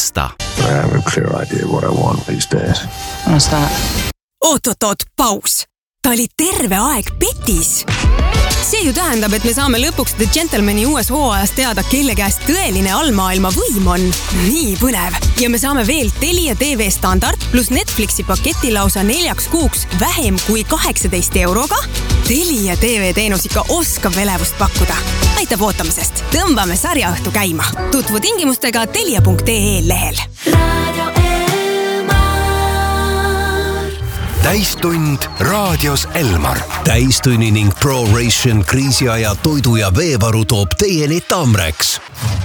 lasta. I have a clear idea what I want these days. What's that? Oot, paus. Ta oli terve aeg petis. See ju tähendab, et me saame lõpuks The Gentlemani uues hooajas teada, kelle käest tõeline allmaailma võim on. Nii põnev. Ja me saame veel Telia TV standard plus Netflixi paketi lausa 4 kuuks vähem kui 18 euroga. Telia TV teenus ikka oskab elevust pakkuda. Aitab ootamisest. Tõmbame sarjaõhtu käima. Tutvu tingimustega telia.ee lehel. Täistund raadios Elmar. Täistunni ning ProRation kriisiaja toidu ja veevaru toob teieni Tamreks.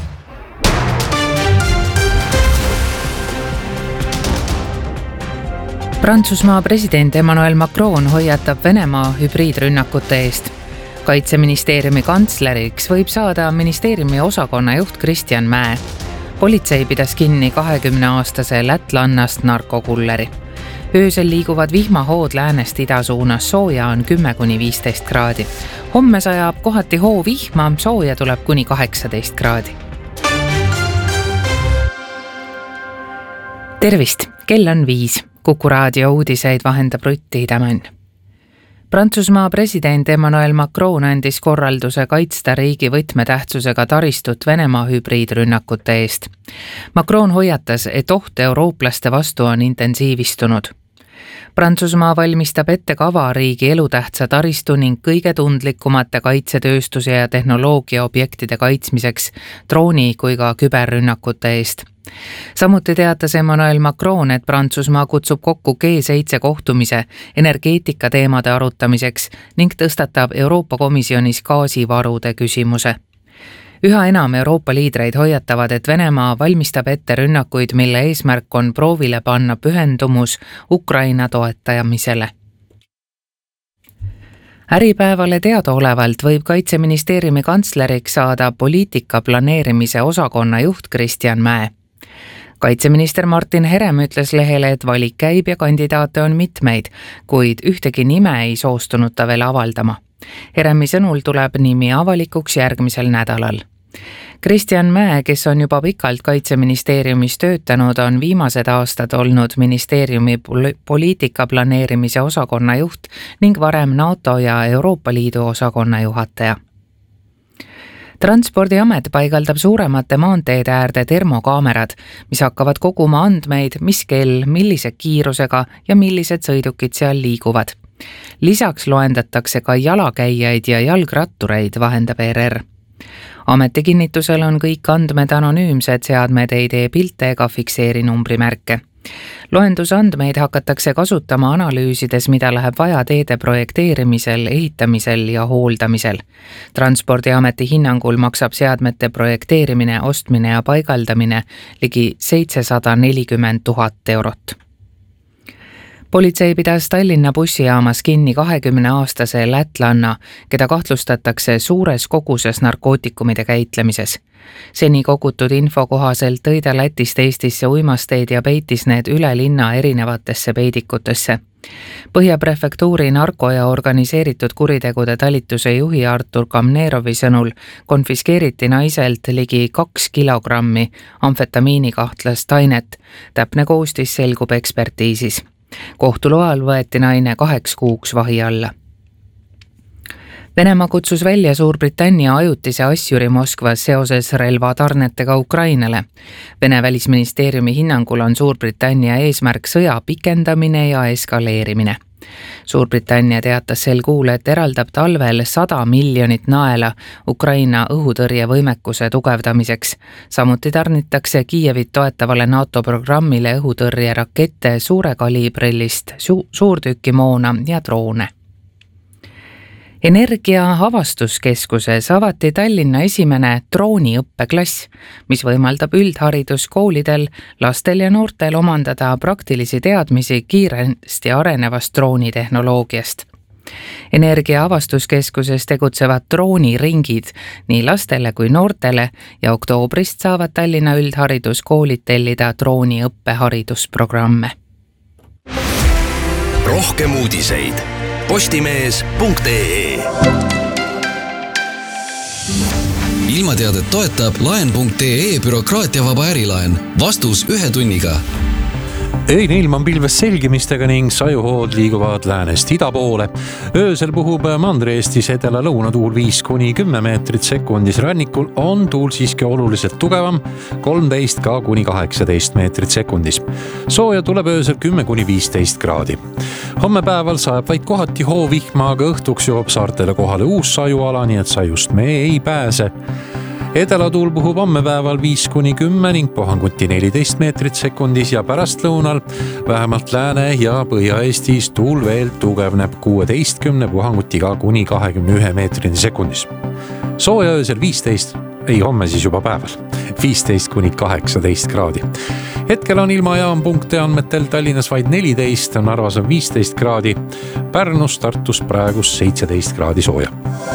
Prantsusmaa president Emmanuel Macron hoiatab Venemaa hübriidrünnakute eest. Kaitseministeeriumi kantsleriks võib saada ministeeriumi osakonna juht Kristjan Mäe. Politsei pidas kinni 20-aastase lätlannast narkokulleri. Öösel liiguvad vihmahood läänest ida suunas, sooja on 10-15 kraadi. Homme sajab kohati hoo vihma, sooja tuleb kuni 18 kraadi. Tervist, kell on 5. Kuku raadio uudiseid vahendab Rutti Hidemann. Prantsusmaa president Emmanuel Macron andis korralduse kaitsta riigi võtmetähtsusega taristut Venemaa hübriidrünnakute eest. Macron hoiatas, et oht eurooplaste vastu on intensiivistunud. Prantsusmaa valmistab ette kava riigi elutähtsa taristu ning kõige tundlikumate kaitsetööstuse ja tehnoloogia objektide kaitsmiseks drooni kui ka küberrünnakute eest. Samuti teatas Emmanuel Macron, et Prantsusmaa kutsub kokku G7 kohtumise energeetika teemade arutamiseks ning tõstatab Euroopa Komisjonis gaasivarude küsimuse. Üha enam Euroopa liidreid hoiatavad, et Venemaa valmistab ette rünnakuid, mille eesmärk on proovile panna pühendumus Ukraina toetamisele. Äripäevale teadaolevalt võib Kaitseministeeriumi kantsleriks saada poliitika planeerimise osakonna juht Kristjan Mäe. Kaitseminister Martin Herem ütles lehele, et valik käib ja kandidaate on mitmeid, kuid ühtegi nime ei soostunud ta veel avaldama. Heremi sõnul tuleb nimi avalikuks järgmisel nädalal. Kristjan Mäe, kes on juba pikalt Kaitseministeeriumis töötanud, on viimased aastad olnud ministeeriumi poliitika planeerimise osakonna juht ning varem NATO ja Euroopa Liidu osakonna juhataja. Transpordiamet paigaldab suuremate maanteede äärde termokaamerad, mis hakkavad koguma andmeid, mis kell, millise kiirusega ja millised sõidukid seal liiguvad. Lisaks loendatakse ka jalakäijaid ja jalgrattureid, vahendab ERR. Ameti kinnitusel on kõik andmed anonüümsed, seadmed ei tee pilte ega fikseeri numbrimärke. Loendusandmeid hakatakse kasutama analüüsides, mida läheb vaja teede projekteerimisel, ehitamisel ja hooldamisel. Transpordiameti hinnangul maksab seadmete projekteerimine, ostmine ja paigaldamine ligi 740 000 eurot. Politsei pidas Tallinna bussijaamas kinni 20-aastase lätlanna, keda kahtlustatakse suures koguses narkootikumide käitlemises. Seni kogutud info kohaselt tõi ta Lätist Eestisse uimasteid ja peitis need üle linna erinevatesse peidikutesse. Põhjaprefektuuri narko- ja organiseeritud kuritegude talituse juhi Artur Kamnerovi sõnul konfiskeeriti naiselt ligi 2 kilogrammi amfetamiini kahtlast ainet. Täpne koostis selgub ekspertiisis. Kohtuloal võeti naine 2 kuuks vahi alla. Venemaa kutsus välja Suurbritannia ajutise asjuri Moskvas seoses relvatarnetega Ukrainale. Vene välisministeeriumi hinnangul on Suurbritannia eesmärk sõja pikendamine ja eskaleerimine. Suurbritannia teatas sel kuul, et eraldab talvel 100 miljonit naela Ukraina õhutõrjevõimekuse tugevdamiseks. Samuti tarnitakse Kiievit toetavale NATO programmile õhutõrjerakette suure kaliibrillist, suurtükimoona ja droone. Energia avastuskeskuses avati Tallinna esimene drooniõppeklass, mis võimaldab üldhariduskoolidel, lastel ja noortel omandada praktilisi teadmisi kiiresti arenevast droonitehnoloogiast. Energia avastuskeskuses tegutsevad drooniringid nii lastele kui noortele ja oktoobrist saavad Tallinna üldhariduskoolid tellida drooniõppeharidusprogramme. Rohkem uudiseid postimees.ee ilmateadet toetab laen.ee bürokraatiavaba ärilaen. Vastus 1 tunniga. Öine ilm on pilves selgimistega ning sajuhood liiguvad läänest ida poole. Öösel puhub Mandri-Eestis edela-lõunatuul 5-10 meetrit sekundis. Rannikul on tuul siiski oluliselt tugevam, 13-18 meetrit sekundis. Sooja tuleb öösel 10-15 kraadi. Homme päeval sajab vaid kohati hoovihma, aga õhtuks jõuab saartele kohale uus sajuala, nii et sajust me ei pääse. Edelatuul puhub homme päeval 5-10 ning puhanguti 14 meetrit sekundis ja pärast lõunal vähemalt Lääne- ja Põhja-Eestis tuul veel tugevneb 16 puhangutiga kuni 21 meetrini sekundis. Sooja öösel 15, homme siis juba päeval, 15-18 kraadi. Hetkel on ilmajaam.ee andmetel Tallinnas vaid 14, Narvas on 15 kraadi, Pärnus, Tartus praegus 17 kraadi sooja.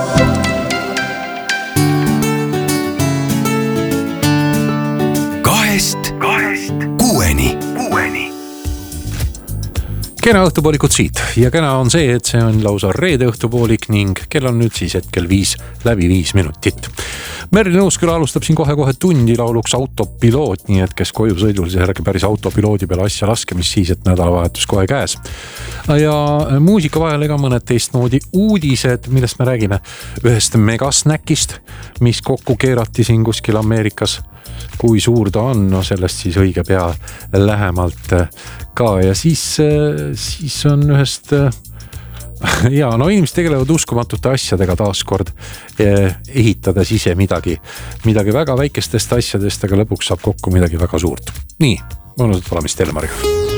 Kena õhtupoolikut siit ja kena on see, et see on lausa reede õhtupoolik ning kell on nüüd siis hetkel 5 minutit. Merlin Uusküla alustab siin kohe tundi lauluks Autopiloot, nii et kes koju sõidul, siis ärge päris autopiloodi peale asja laske, mis siis, et nädalavahetus kohe käes. Ja muusika vahel ega mõned teistmoodi uudised, millest me räägime ühest megasnäkist, mis kokku keerati siin kuskil Ameerikas. Kui suur ta on, no sellest siis õige pea lähemalt ka ja siis on ühest inimesed tegelevad uskumatute asjadega taaskord ehitades ise midagi väga väikestest asjadest, aga lõpuks saab kokku midagi väga suurt. Nii, mõnusat olemist Elmariga.